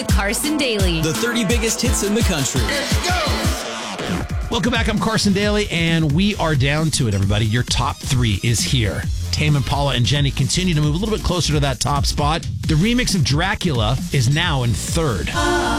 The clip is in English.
with Carson Daly. The 30 biggest hits in the country. Let's go! Welcome back. I'm Carson Daly, and we are down to it, everybody. Your top three is here. Tame Impala and Jenny continue to move a little bit closer to that top spot. The remix of Dracula is now in third.